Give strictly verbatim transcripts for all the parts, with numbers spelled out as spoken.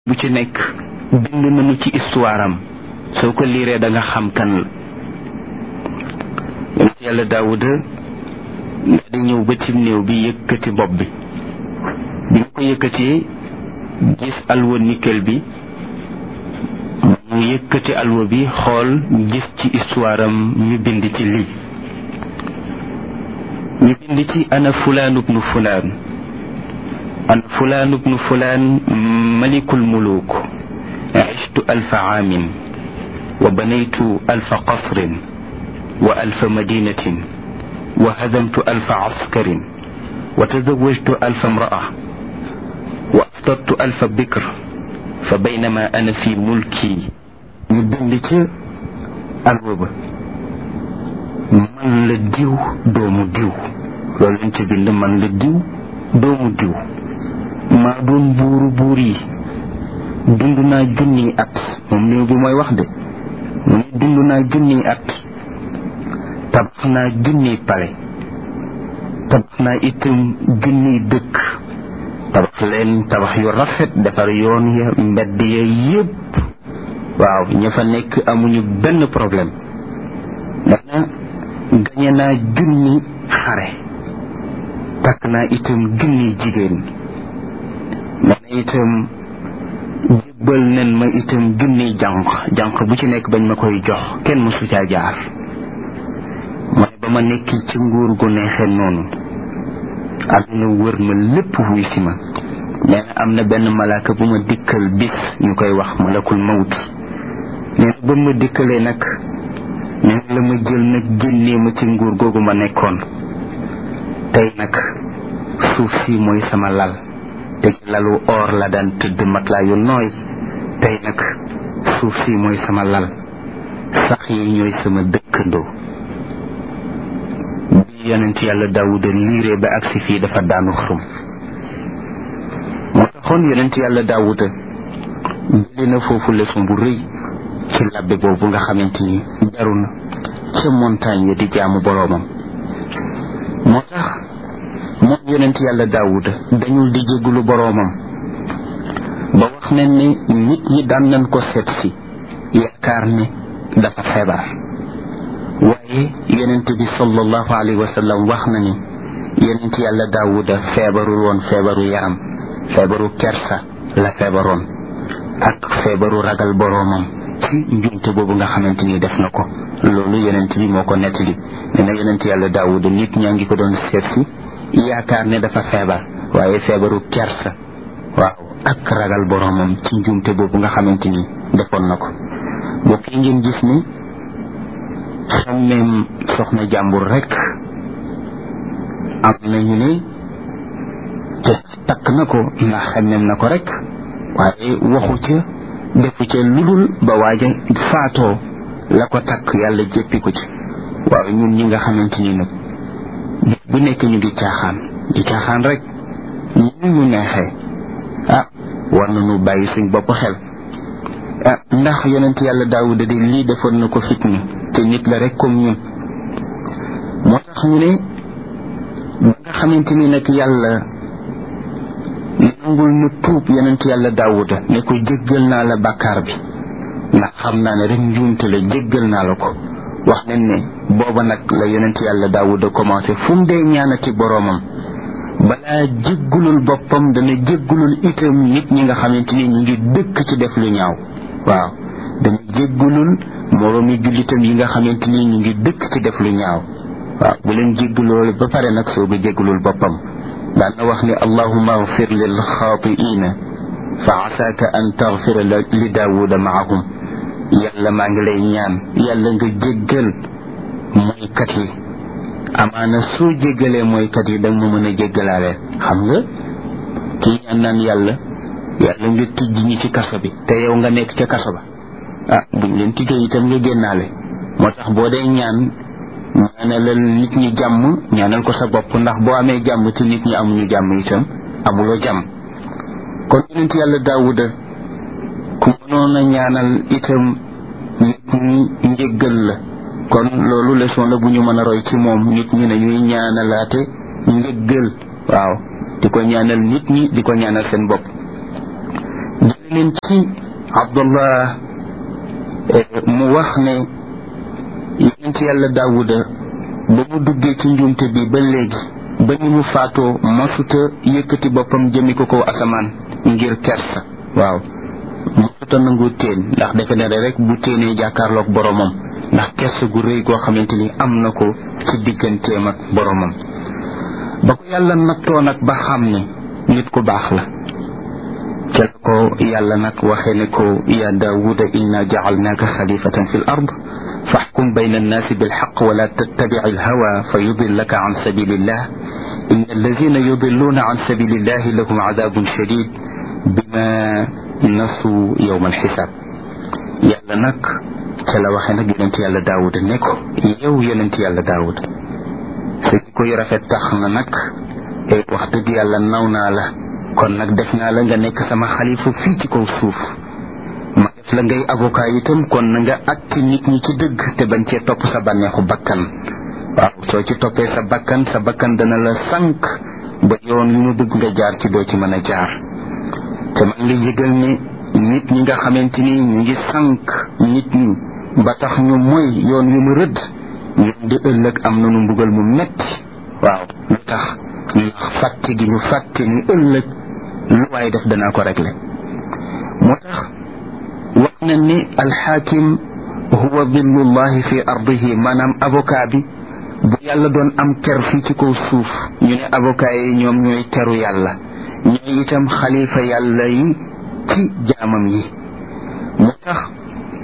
bu ci nekk bind nañu ci histoire am soo ko liiree da nga xam kan la yonent yàlla daawuda da ñëw ba ci néew bi yëkkati bopp bi bi nga ko yëkkatee gis alwa nickel bi mu yëkkati alwa bi xool gis ci histoire am ñu bind ci lii ñu bind ci ana fulaan ibnu fulaan أنا فلان ابن فلان ملك الملوك عشت ألف عام وبنيت ألف قصر وألف مدينة وهزمت ألف عسكر وتزوجت ألف امرأة وأفطرت ألف بكر فبينما أنا في ملكي يبنك الوبا من لديو دوم ديو لو انت بند من لديو دوم ديو maa doon buuru buur yi dund naa junniy at moom néew bi mooy wax de mu ne dund naa junniy at tabax naa junniy pale tabax naa itam junniy dëkk tabax leen tabax yu rafet defar yoon ya mbedd ya yépp waaw ña fa nekk amuñu benn problème dana gañe naa junni xare takk naa itam junniy jigéen man itam jébbal nen ma itam junniy jànq jànq bu ci nekk bañ ma koy jox kenn mësu caa jaar ma ne ba ma nekk ci nguur gu neexee noonu àdduna wër ma lépp wuy si ma nee na am na benn malaaka bu ma dikkal bis ñu koy wax malakul mawt nee na ba ma dikkalee nag nee na la ma jël nag génnee ma ci nguur googu ma nekkoon tey nag suuf si mooy sama lal te lalu or la daan tëdd matelas yu nooy tey nag suuf si mooy sama lal sax yi ñooy sama dëkkandoo bi yonent yàlla daawuda liiree ba agsi fii dafa daanu xarum moo taxoon yonent yàlla daawuda jëlee na foofu leçon bu rëy ci labbe boobu nga xamante ni beru na ca montagne ya di jaamu boroomam moo tax moom yonent yàlla daawuda dañul di jéggulu boroomam ba wax nañ ne nit ñi daan nañ ko seet si yaakaar ne dafa feebar waaye yonent bi sallallahu alayhi wa sallam wax na ni yonent yàlla daawuda feebarul woon feebaru yaram feebaru kersa la feebaroon ak feebaru ragal boroomam ci njumte boobu nga xamante ni def na ko loolu yonent bi moo ko nettali nee na yonent yàlla daawuda nit ñaa ngi ko doon seet si yaakaar ne dafa feebar waaye feebaru kersa waaw ak ragal boroomam ci njuumte boobu nga xamante ni defoon na ko mbokk yi ngeen gis ni xammeem soxna jàmbur rek am nañu ne te takk na ko ndax xammeem na ko rek waaye waxu ca defu ca ludul ba waaja faatoo la ko takk yàlla jéppi ko ci waaw ñun ñi nga xamante ni nag bu nekk ñu ngi caaxaan di caaxaan rek ñu ñu neexee ah war nañu bàyyi suñ bopp xel ah ndax yonent yàlla daawuda de lii defoon na ko fitna te nit la rek comme ñun moo tax ñu ne ba nga xamante ni nag yàlla nangul na tuub yonent yàlla daawuda ne ko jéggal naa la bàkkaar bi ndax xam naa ne rek njuumte la jéggal naa la ko wax nañ ne booba nag la yonent yàlla daawuda commencé fu mu dee ñaanati boroomam balaa jéggulul boppam dana jéggulul itam nit ñi nga xamante ni ñu ngi dëkk ci def lu ñaaw waaw dana jéggulul moroomi jullitam yi nga xamante ni ñu ngi dëkk ci def lu ñaaw waaw bu leen jégguloo ba pare nag soog a jéggulul boppam daan na wax ni allahumma agfir lil xaatiina fa asaaka an tagfira li daawuda maahum yàlla maa ngi lay ñaan yàlla nga jéggal mooykat yi amaana soo jéggalee mooykat yi danga ma mën a jéggalaale xam nga kii ñaan naan yàlla yàlla nga tijj ñi ci kaso bi te yow nga nekk ca kaso ba ah buñ leen tijjee itam nga génnaale moo tax boo dee ñaan ñaanalal nit ñi jàmm ñaanal ko sa bopp ndax boo amee jàmm te nit ñi amuñu jàmm itam amuloo jàmm kon yonent yàlla daawuda ku mënoon a ñaanal itam nit ñi njéggal la kon loolu leçon la bu ñu mën a roy ci moom nit ñi nañuy ñaanalaate njéggal waaw di ko ñaanal nit ñi di ko ñaanal seen bopp leen ci Abdullah mu wax ne yonent yàlla Daawuda ba mu duggee ci njuumte bi ba léegi ba ni mu faatoo masuta yëkkati boppam jëmi ko kaw asamaan ngir kersa waaw masuta nangu teen ndax defe ne rek bu teenee jàkkaarloog boromam ndax kersa gu rëy goo xamante ni am na ko ci digganteem ak boromam ba ko yàlla nattoo nag ba xam ne nit ku baax la ca la ko yàlla nag waxee ne ko ya Daawuda inna jacalnaaka xalifatan fi l ard faxkum bayna annaasi bilxaq wala tattabic alhawa fa yudillaka an sabilillah in alladina yudilluuna an sabilillahi lahum cadabun shadid bima nasu yowma alxisaab yàlla nag ca la waxee nag yonent yàlla Daawuda ne ko yow yonent yàlla Daawuda sa jikko yu rafet tax na nag wax dëgg yàlla naw naa la kon nag def naa la nga nekk sama xalifa fii ci kaw suuf ma def la ngay avocat itam kon na nga atti nit ñi ci dëgg te bañ cee topp sa bànneexu bakkan waaw soo ci toppee sa bakkan sa bakkan dana la sànq ba yoon wi mu bëgg nga jaar ci doo ci mën a jaar te man ngi yëgal ne nit ñi nga xamante ni ñu ngi sànq nit ñi ba tax ñu mooy yoon wi mu rëdd ñoom di ëllëg am nañu mbugal mu metti waaw lu tax ndax fàtte gi ñu fàtte ni ëllëg lu waaye def danaa ko réglé moo tax wax na ni alxaakim huwa dillullahi fi ardihi maanaam avocat bi bu yàlla doon am ker fii ci kaw suuf ñu ne avocat yi ñoom ñooy keru yàlla ñooy itam xalifa yàlla yi ci jaamam yi moo tax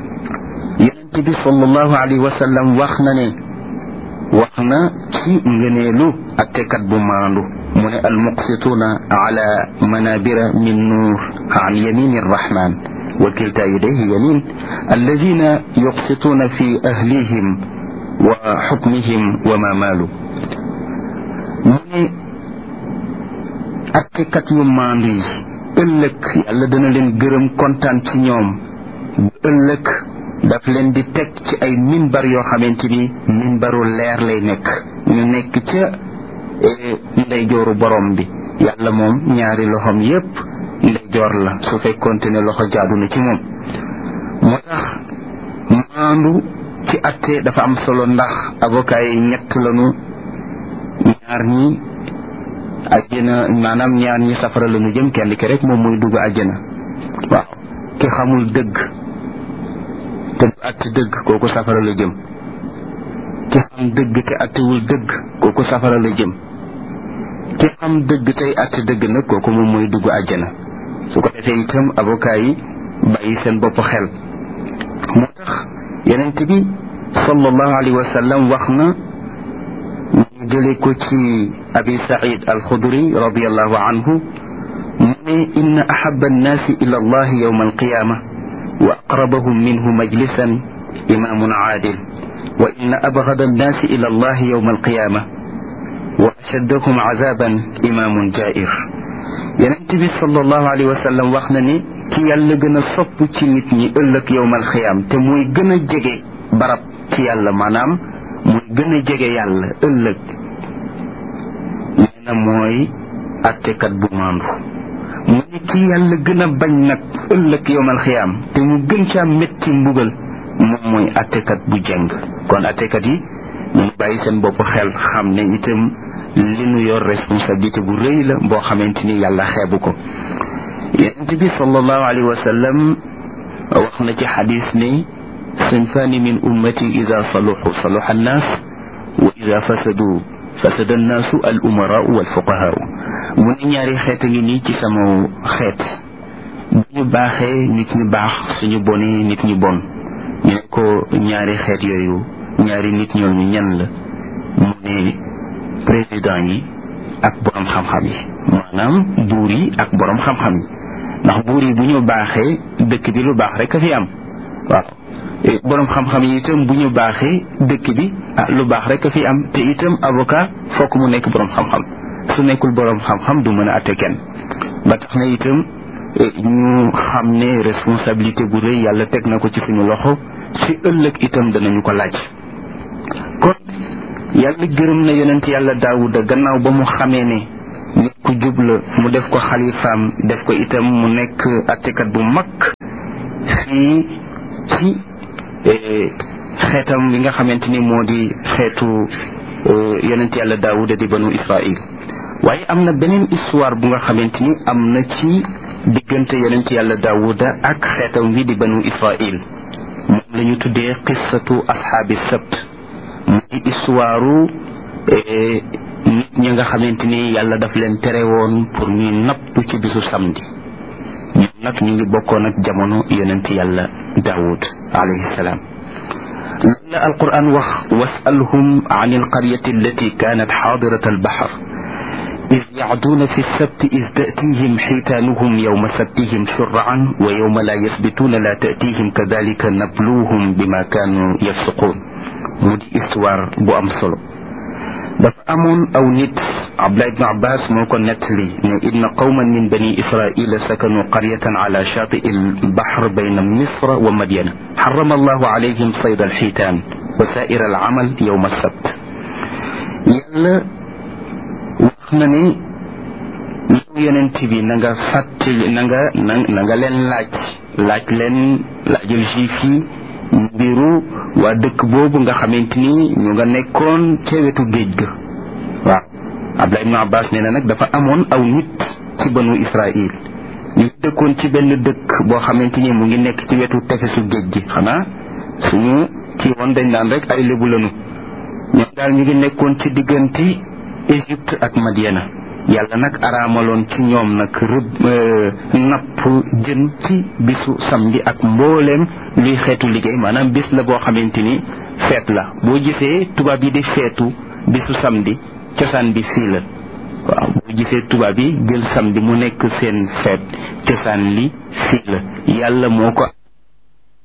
yonent bi sallallahu alayhi wa sallam wax na ne wax na ci ngëneelu attekat bu maandu mu ne almuqsituuna ala manabira min nuur an yamini arrahman wa kilta yadayhi yamin alladina yuqsituuna fi ahlihim wa xukmihim wa ma maalu mu ne attekat yu maandu yi ëllëg yàlla dana leen gërëm kontaan ci ñoom ëllëg daf leen di teg ci ay minbar yoo xamante ni minbaru leer lay nekk ñu nekk ca ndeyjooru borom bi yàlla moom ñaari loxoom yépp ndeyjoor la su fekkoonte ne loxo jaadu na ci moom moo tax maandu ci atte dafa am solo ndax avocat yi ñett lañu ñaar ñi àjjana maanaam ñaar ñi safara lañu jëm kenn ki rek moom muy dugg àjjana waaw ki xamul dëgg te du àtte dëgg kooku safara la jëm ki xam dëgg te àttewul dëgg kooku safara la jëm ki xam dëgg tey àtte dëgg nag kooku moom mooy dugg àjjana su ko defee itam avocat yi bàyyi seen bopp xel moo tax yonent bi sallallahu alayhi wa sallam wax na ñu jëlee ko ci abi said alxudri radiallahu anhu mu ne inna ahaba annaasi ila allahi yawma alqiyama wa aqrabahum minhu majlisan imamun aadil wa inna abgada annaasi ila allahi yawma alqiyama wa ashaddahum azaban imamun jair yonent bi sallallahu alayhi wa sallam wax na ni ki yàlla gën a sopp ci nit ñi ëllëg yawmal xiyaam te muy gën a jege barab ci yàlla maanaam muy gën a jege yàlla ëllëg nee na mooy attekat bu maandu mu ne ki yàlla gën a bañ nag ëllëg yawmal xiyaam te mu gën caa métti mbugal moom mooy attekat bu jeng kon attekat yi ñu bàyyi seen bopp xel xam ne itam li nu yor responsabilité bu rëy la boo xamante ni yàlla xeebu ko yonent bi sallallahu alayhi wa sallam wax na ci xadis ne sinfaani min ummati ida saluxu saluxa annaas wa ida fasadu fasada annaasu al umaraau wal fuqahaau mu ne ñaari xeet a ngi nii ci sama xeet bu ñu baaxee nit ñi baax suñu bonee nit ñi bon ñu ne ko ñaari xeet yooyu ñaari nit ñooñu ñan la mu ne président yi ak borom xam-xam yi maanaam buur yi ak borom xam-xam yi ndax buur yi bu ñu baaxee dëkk bi lu baax rek a fi am waaw borom xam-xam yi itam bu ñu baaxee dëkk bi ah lu baax rek a fi am te itam avocat fokk mu nekk borom xam-xam su nekkul borom xam-xam du mën a atte kenn ba tax na itam ñu xam ne responsabilité bu rëy yàlla teg na ko ci suñu loxo ci ëllëg itam danañu ko laaj kon yàlla gërëm na yonent yàlla daawuda gannaaw ba mu xamee ne nit ku jub la mu def ko xalifaam def ko itam mu nekk attekat bu mag fii ci xeetam bi nga xamante ni moo di xeetu yonent yàlla daawuda di banu israil waaye am na beneen histoire bu nga xamante ni am na ci diggante yonent yàlla daawuda ak xeetam bi di banu israil moom la ñu tuddee qissatu ashaabi sabt muy histoire nit ñi nga xamante ni yàlla daf leen tere woon pour ñuy napp ci bisu samedi ñoom nag ñu ngi bokkoon ak jamono yonent yàlla daawud alayhi salaam la alquran wax wasalhum an alqaryati allati kanat xaadirat albaxar إذ يعدون في السبت إذ تأتيهم حيتانهم يوم سبتهم شرعا ويوم لا يثبتون لا تأتيهم كذلك نبلوهم بما كانوا يفسقون مودي إسوار بو أم solo dafa amoon aw nit Abdullah ibn Abbas moo ko nettali ne inna qawman min bani israila sakanu qaryatan ala shaati'i al-bahr bayna misra wa madyana harrama allahu alayhim sayda al-hiitaan wa saa'ira al-amal yawma as-sabt yàlla wax na ne yow yonent bi na nga fàttali na nga na nga leen laaj laaj leen laajal juif yi mbiru waa dëkk boobu nga xamante ni ñu nga nekkoon ca wetu géej ga waaw Abdullah ibn Abbas nee na nag dafa amoon aw nit ci banu Israil ñu dëkkoon ci benn dëkk boo xamante ni mu ngi nekk ci wetu tefesu géej gi xanaa suñu kii woon dañ daan rek ay lébu lanu ñoom daal ñu ngi nekkoon ci diggante Égypte ak Madiana yàlla nag araamaloon ci ñoom nag rëbb napp jën ci bisu samedi ak mbooleem luy xeetu liggéey maanaam bis la boo xamante ni feet la boo gisee tubaab yi di feetu bisu samedi cosaan bi fii la waaw boo gisee tubaab yi jël samedi mu nekk seen feet cosaan li fii la yàlla moo ko